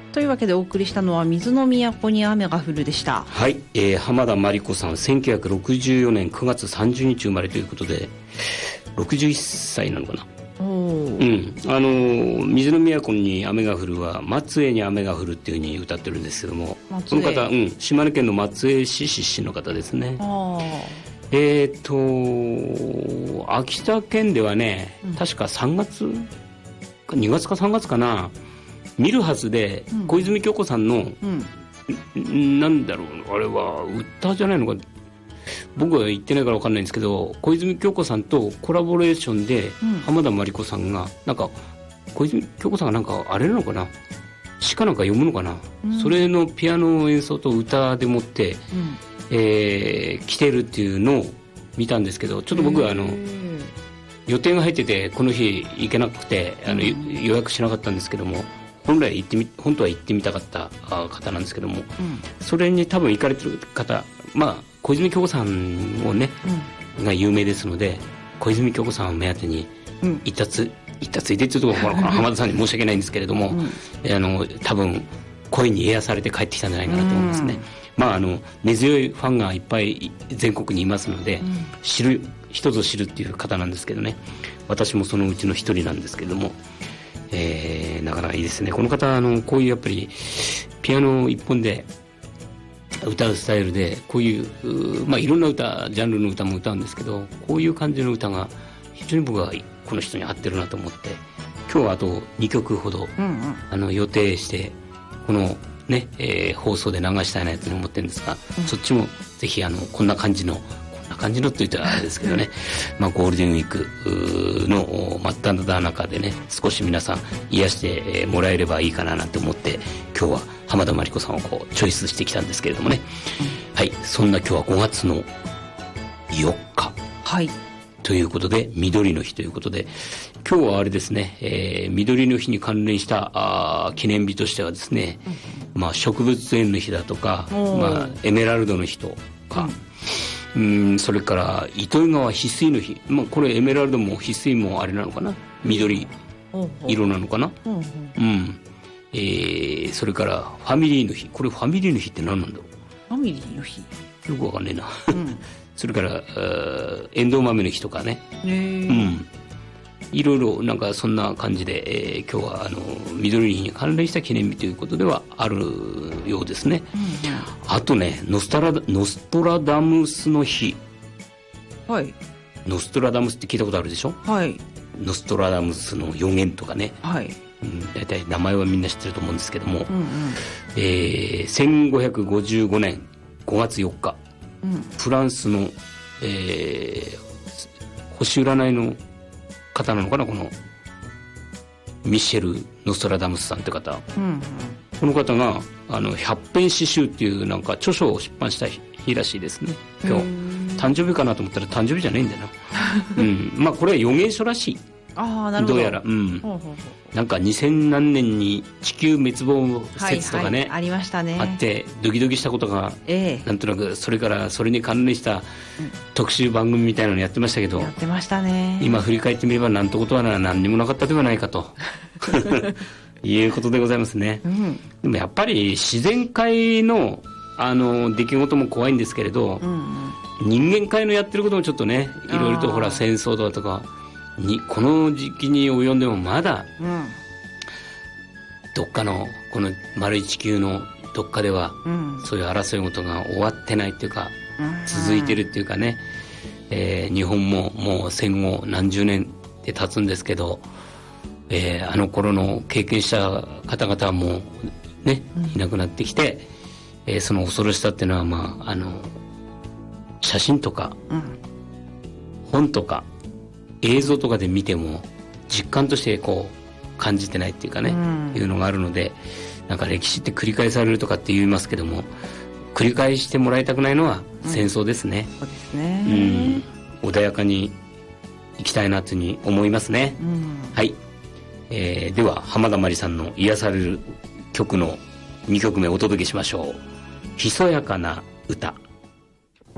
というわけでお送りしたのは水の都に雨が降るでした。 はい、浜田真理子さん1964年9月30日生まれということで61歳なのかな。水の都に雨が降るは松江に雨が降るっていうふうに歌ってるんですけども、この方、島根県の松江市出身の方ですね。秋田県ではね、確か3月2月か3月かな、見るはずで、小泉京子さんの、なんだろう、あれは歌じゃないのか、僕は言ってないから分かんないんですけど、小泉京子さんとコラボレーションで、浜田真理子さんがなんか小泉京子さんがなんかあれなのかな、詩かなんか読むのかな、それのピアノ演奏と歌でもって、来てるっていうのを見たんですけど、ちょっと僕は予定が入っててこの日行けなくて予約しなかったんですけども、本当は行ってみたかった方なんですけども、それに多分行かれてる方、小泉京子さんをね、が有名ですので、小泉京子さんを目当てに行ったついでっていうところ浜田さんに申し訳ないんですけれども、多分声に癒されて帰ってきたんじゃないかなと思いますね。根強いファンがいっぱい全国にいますので、人ぞ知るっていう方なんですけどね、私もそのうちの一人なんですけれども、なかなかいいですね。この方こういうやっぱりピアノ一本で歌うスタイルで、こういういろんな歌、ジャンルの歌も歌うんですけど、こういう感じの歌が非常に僕はこの人に合ってるなと思って、今日はあと2曲ほど、予定してこのね、放送で流したいなと思ってるんですが、そっちもぜひこんな感じのって言ったらあれですけどね、ゴールデンウィークの真っただ中でね、少し皆さん癒してもらえればいいかななんて思って、今日は浜田真理子さんをチョイスしてきたんですけれどもね、はい、そんな今日は5月の4日、はい、ということで緑の日ということで、今日はあれですね、緑の日に関連した記念日としてはですね、植物園の日だとか、エメラルドの日とか、それから糸魚川翡翠の日、これエメラルドも翡翠もあれなのかな、緑色なのかな、それからファミリーの日、これファミリーの日って何なんだろう、 ファミリーの日よくわかんねえな、それからエンドウ豆の日とかね、いろいろなんかそんな感じで、今日は緑の日に関連した記念日ということではあるようですね。あとね、ノストラダムスの日。はい。ノストラダムスって聞いたことあるでしょ？はい。ノストラダムスの予言とかね。はい。大体名前はみんな知ってると思うんですけども、1555年5月4日、フランスの、星占いの方なのかな、このミシェル・ノストラダムスさんって方、この方が百編詩集っていうなんか著書を出版した日らしいですね。今日誕生日かなと思ったら誕生日じゃないんだよな、これは予言書らしい。なるほど。どうやらなんか2000何年に地球滅亡説とかね、 ありましたね。 あってドキドキしたことが、なんとなくそれからそれに関連した特集番組みたいなのやってましたけど、 やってましたね。 今振り返ってみればなんてことは何にもなかったではないかということでございますね。でもやっぱり自然界の出来事も怖いんですけれど、人間界のやってることもちょっとね、いろいろとほら戦争だとかこの時期に及んでもまだ、どっかのこの丸い地球のどっかでは、そういう争い事が終わってないっていうか、続いてるっていうかね、日本ももう戦後何十年で経つんですけど、あの頃の経験した方々はもうね、いなくなってきて、その恐ろしさっていうのは写真とか、本とか映像とかで見ても実感として感じてないっていうかね、いうのがあるので、なんか歴史って繰り返されるとかって言いますけども、繰り返してもらいたくないのは戦争ですね。 そうですね。 穏やかにいきたいなというふうに思いますね。はい、では浜田真理さんの癒される曲の2曲目お届けしましょう。ひそやかな歌。